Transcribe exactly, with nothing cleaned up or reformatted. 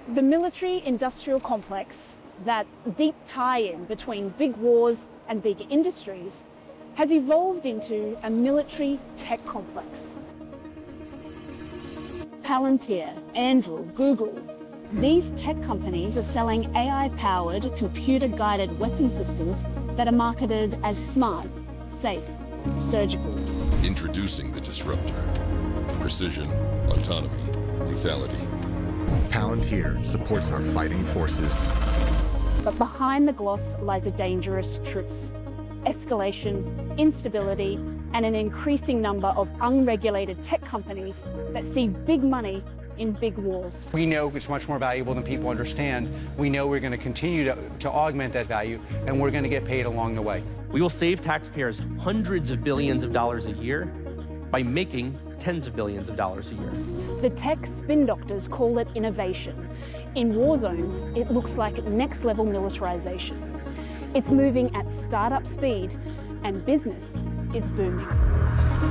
The military-industrial complex, that deep tie-in between big wars and big industries, has evolved into a military tech complex. Palantir, Anduril, Google, these tech companies are selling A I-powered, computer-guided weapon systems that are marketed as smart, safe, surgical. Introducing the disruptor. Precision, autonomy, lethality. Palantir supports our fighting forces. But behind the gloss lies a dangerous truth. Escalation, instability, and an increasing number of unregulated tech companies that see big money in big wars. We know it's much more valuable than people understand. We know we're going to continue to, to augment that value, and we're going to get paid along the way. We will save taxpayers hundreds of billions of dollars a year by making tens of billions of dollars a year. The tech spin doctors call it innovation. In war zones, it looks like next-level militarization. It's moving at startup speed, and business is booming.